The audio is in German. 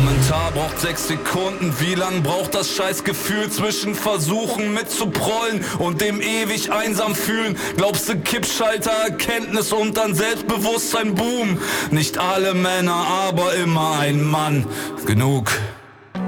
Kommentar braucht 6 Sekunden. Wie lang braucht das Scheißgefühl zwischen Versuchen mitzuprollen und dem ewig einsam fühlen? Glaubst du Kippschalter, Erkenntnis und dann Selbstbewusstsein, Boom? Nicht alle Männer, aber immer ein Mann. Genug.